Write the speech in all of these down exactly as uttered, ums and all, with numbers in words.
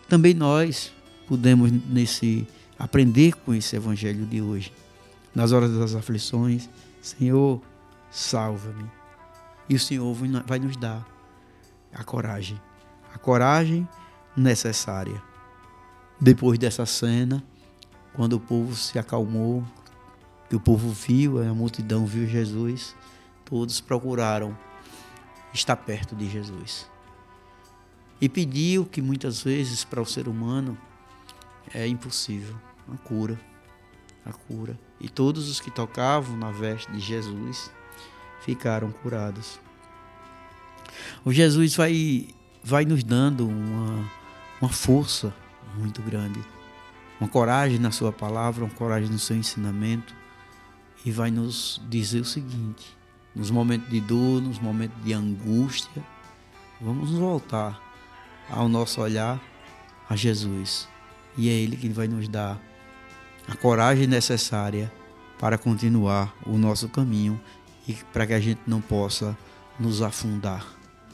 também nós podemos nesse, aprender com esse evangelho de hoje. Nas horas das aflições, Senhor, salva-me. E o Senhor vai nos dar a coragem, a coragem necessária. Depois dessa cena, quando o povo se acalmou, que o povo viu, a multidão viu Jesus, todos procuraram estar perto de Jesus. E pediu que muitas vezes para o ser humano é impossível, a cura, a cura. E todos os que tocavam na veste de Jesus ficaram curados. O Jesus vai, vai nos dando uma, uma força muito grande, uma coragem na sua palavra, uma coragem no seu ensinamento, e vai nos dizer o seguinte: nos momentos de dor, nos momentos de angústia, vamos voltar ao nosso olhar a Jesus, e é Ele que vai nos dar a coragem necessária para continuar o nosso caminho e para que a gente não possa nos afundar,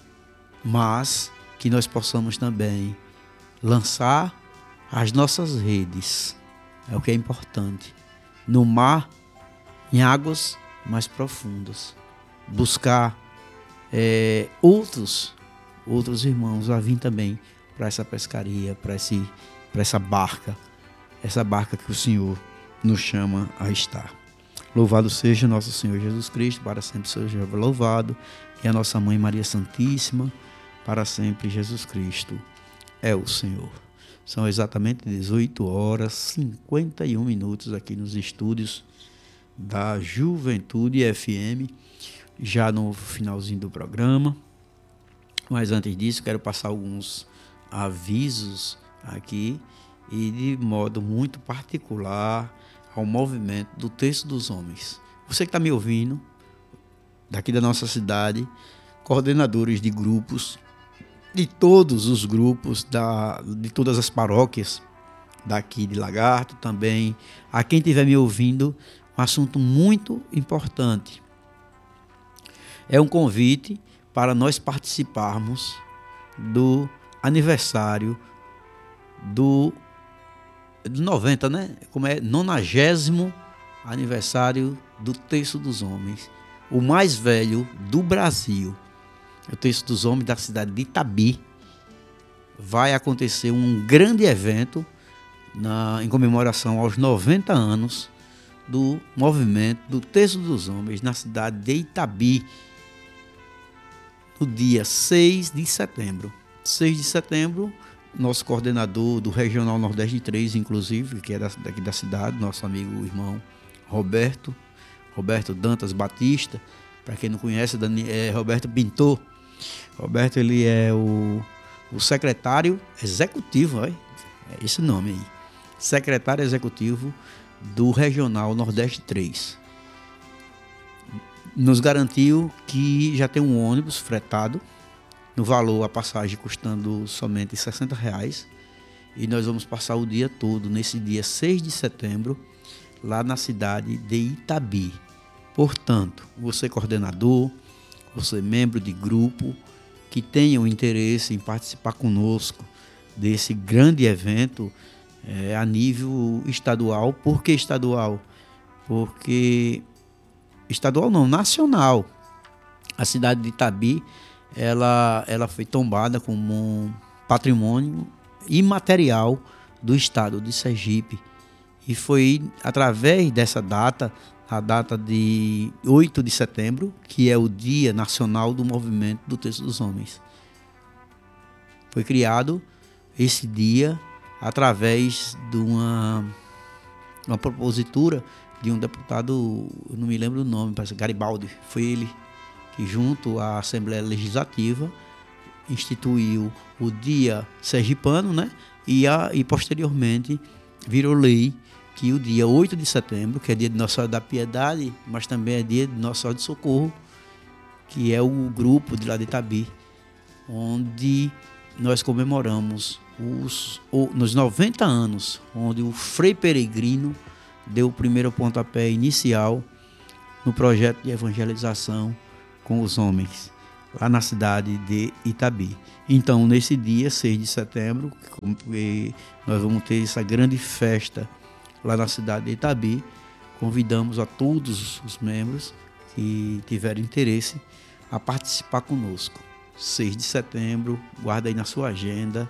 mas que nós possamos também lançar as nossas redes, é o que é importante, no mar, em águas mais profundas, buscar é, outros, outros irmãos a vir também para essa pescaria, para esse, para essa barca, essa barca que o Senhor nos chama a estar. Louvado seja nosso Senhor Jesus Cristo, para sempre seja louvado, e a nossa Mãe Maria Santíssima, para sempre Jesus Cristo é o Senhor. São exatamente dezoito horas e cinquenta e um minutos aqui nos estúdios da Juventude F M, já no finalzinho do programa. Mas antes disso, quero passar alguns avisos aqui, e de modo muito particular ao movimento do Terço dos Homens. Você que está me ouvindo, daqui da nossa cidade, coordenadores de grupos, de todos os grupos, da, de todas as paróquias daqui de Lagarto, também a quem estiver me ouvindo, um assunto muito importante. É um convite para nós participarmos do aniversário do, do noventa, né? Como é? nonagésimo aniversário do Terço dos Homens, o mais velho do Brasil. O Terço dos Homens da cidade de Itabi. Vai acontecer um grande evento na, em comemoração aos noventa anos do movimento do Terço dos Homens na cidade de Itabi, no dia seis de setembro. seis de setembro, nosso coordenador do Regional Nordeste três, inclusive, que é daqui da cidade, nosso amigo, irmão Roberto, Roberto Dantas Batista, para quem não conhece, é Roberto Pintor. Roberto, ele é o, o secretário executivo, é esse nome aí, secretário executivo do Regional Nordeste três. Nos garantiu que já tem um ônibus fretado, no valor, a passagem custando somente sessenta reais, e nós vamos passar o dia todo, nesse dia seis de setembro, lá na cidade de Itabi. Portanto, você coordenador, você membro de grupo, que tenha o interesse em participar conosco desse grande evento é, a nível estadual. Por que estadual? Porque estadual não, nacional. A cidade de Itabi, ela, ela foi tombada como um patrimônio imaterial do estado de Sergipe. E foi através dessa data, a data de oito de setembro, que é o Dia Nacional do Movimento do Terço dos Homens. Foi criado esse dia através de uma, uma propositura de um deputado, eu não me lembro o nome, parece Garibaldi. Foi ele que, junto à Assembleia Legislativa, instituiu o Dia Sergipano, né? E, a, e posteriormente virou lei que o dia oito de setembro, que é dia de Nossa Senhora da Piedade, mas também é dia de Nossa Senhora de Socorro, que é o grupo de lá de Itabi, onde nós comemoramos os, nos noventa anos, onde o Frei Peregrino deu o primeiro pontapé inicial no projeto de evangelização com os homens. lá na cidade de Itabi. Então, nesse dia, seis de setembro, nós vamos ter essa grande festa lá na cidade de Itabi. Convidamos a todos os membros que tiverem interesse a participar conosco. seis de setembro, guarda aí na sua agenda,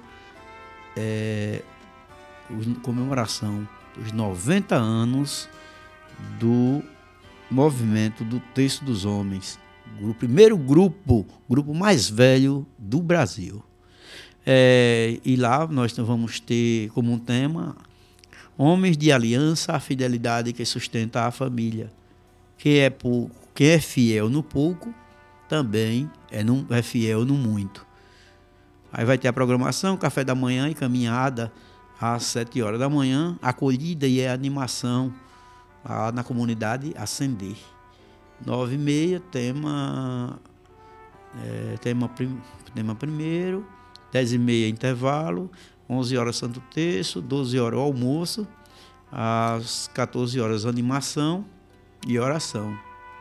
é, a comemoração dos noventa anos do movimento do Terço dos Homens, o primeiro grupo, grupo mais velho do Brasil. É, e lá nós vamos ter como um tema Homens de aliança, a fidelidade que sustenta a família. Quem é, pouco, quem é fiel no pouco, também é, no, é fiel no muito. Aí vai ter a programação, café da manhã e caminhada às sete horas da manhã, acolhida e animação lá na comunidade Ascender. Nove e meia, tema, é, tema, prim, tema primeiro, dez e meia intervalo, onze horas Santo Terço, doze horas o almoço, às quatorze horas animação e oração.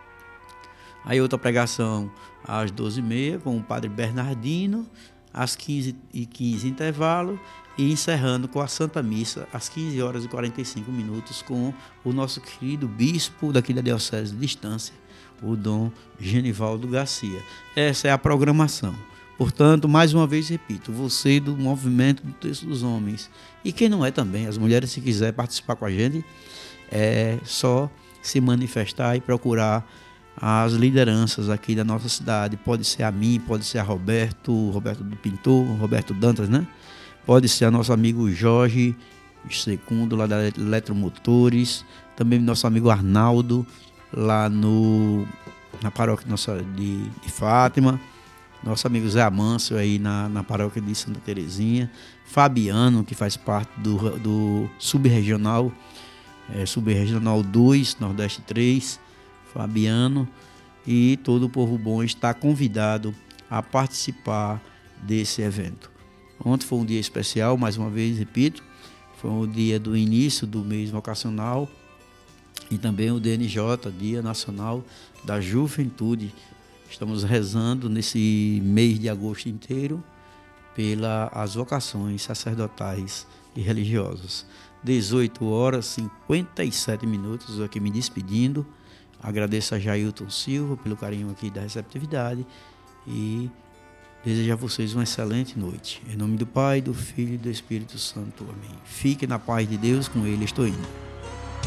Aí outra pregação às doze e meia com o Padre Bernardino, às quinze e quinze intervalo e encerrando com a Santa Missa às quinze horas e quarenta e cinco minutos com o nosso querido bispo daqui da Diocese de Estância, o Dom Genivaldo Garcia. Essa é a programação. Portanto, mais uma vez repito, você do movimento do Terço dos Homens, e quem não é também, as mulheres, se quiser participar com a gente, é só se manifestar e procurar as lideranças aqui da nossa cidade. Pode ser a mim, pode ser a Roberto, Roberto do Pintor, Roberto Dantas, né? Pode ser a nosso amigo Jorge Secundo, lá da Eletromotores, também nosso amigo Arnaldo, lá no, na paróquia nossa de, de Fátima, nosso amigo Zé Amâncio aí na, na paróquia de Santa Terezinha, Fabiano, que faz parte do, do subregional, é, subregional dois, Nordeste três, Fabiano, e todo o povo bom está convidado a participar desse evento. Ontem foi um dia especial, mais uma vez, repito, foi o dia do início do mês vocacional e também o D N J, Dia Nacional da Juventude. Estamos rezando nesse mês de agosto inteiro pelas vocações sacerdotais e religiosas. dezoito horas e cinquenta e sete minutos, aqui me despedindo. Agradeço a Jailton Silva pelo carinho aqui da receptividade e desejo a vocês uma excelente noite. Em nome do Pai, do Filho e do Espírito Santo. Amém. Fique na paz de Deus, com Ele estou indo.